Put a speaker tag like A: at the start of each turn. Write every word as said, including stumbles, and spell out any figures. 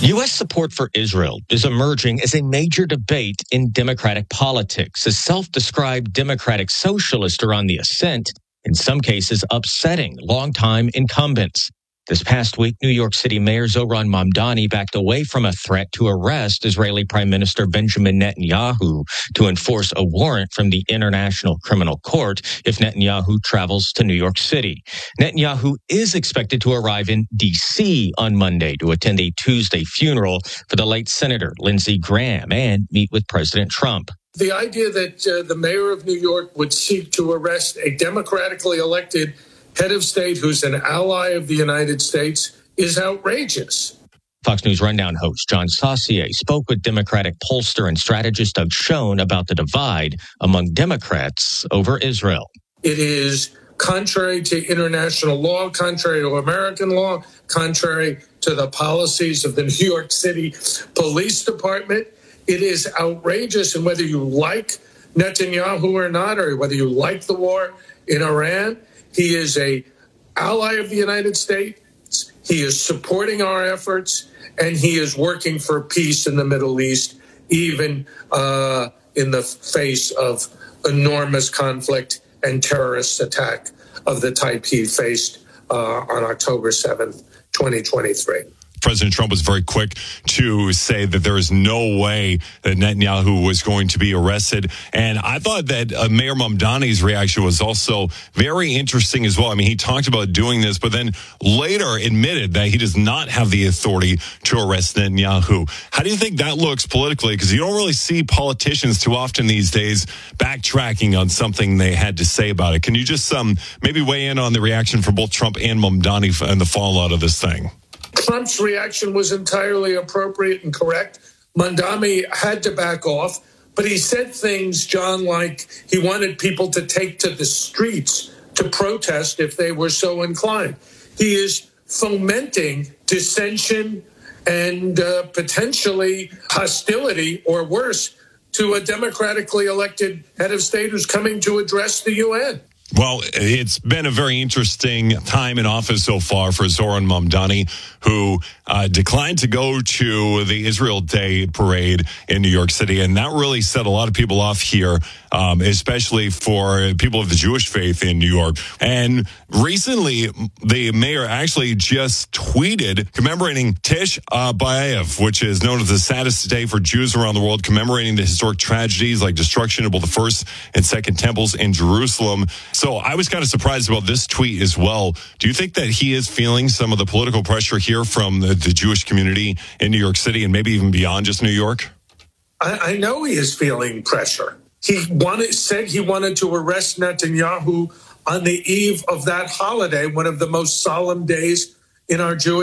A: U S support for Israel is emerging as a major debate in Democratic politics. As self-described Democratic socialists are on the ascent, in some cases upsetting longtime incumbents. This past week, New York City Mayor Zohran Mamdani backed away from a threat to arrest Israeli Prime Minister Benjamin Netanyahu to enforce a warrant from the International Criminal Court if Netanyahu travels to New York City. Netanyahu is expected to arrive in D C on Monday to attend a Tuesday funeral for the late Senator Lindsey Graham and meet with President Trump.
B: The idea that uh, the mayor of New York would seek to arrest a democratically elected head of state who's an ally of the United States is outrageous.
A: Fox News Rundown host John Saucier spoke with Democratic pollster and strategist Doug Schoen about the divide among Democrats over Israel.
B: It is contrary to international law, contrary to American law, contrary to the policies of the New York City Police Department. It is outrageous, and whether you like Netanyahu or not, or whether you like the war in Iran, he is a ally of the United States. He is supporting our efforts, and he is working for peace in the Middle East, even uh, in the face of enormous conflict and terrorist attack of the type he faced uh, on October seventh, twenty twenty-three.
C: President Trump was very quick to say that there is no way that Netanyahu was going to be arrested. And I thought that uh, Mayor Mamdani's reaction was also very interesting as well. I mean, he talked about doing this, but then later admitted that he does not have the authority to arrest Netanyahu. How do you think that looks politically? Because you don't really see politicians too often these days backtracking on something they had to say about it. Can you just um, maybe weigh in on the reaction from both Trump and Mamdani and the fallout of this thing?
B: Trump's reaction was entirely appropriate and correct. Mamdani had to back off, but he said things, John, like he wanted people to take to the streets to protest if they were so inclined. He is fomenting dissension and uh, potentially hostility, or worse, to a democratically elected head of state who's coming to address the U N.
C: Well, it's been a very interesting time in office so far for Zohran Mamdani, who uh, declined to go to the Israel Day parade in New York City. And that really set a lot of people off here, um, especially for people of the Jewish faith in New York. And recently, the mayor actually just tweeted commemorating Tish uh, B'Av, which is known as the saddest day for Jews around the world, commemorating the historic tragedies like destruction of both the first and second temples in Jerusalem. So I was kind of surprised about this tweet as well. Do you think that he is feeling some of the political pressure here from the, the Jewish community in New York City and maybe even beyond just New York?
B: I, I know he is feeling pressure. He wanted, said he wanted to arrest Netanyahu on the eve of that holiday, one of the most solemn days in our Jewish